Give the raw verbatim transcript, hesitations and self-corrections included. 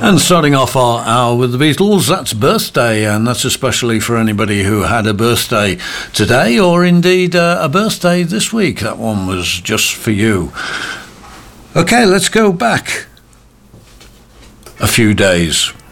And starting off our hour with the Beatles, that's birthday, and that's especially for anybody who had a birthday today or indeed uh, a birthday this week. That one was just for you. Okay, let's go back a few days.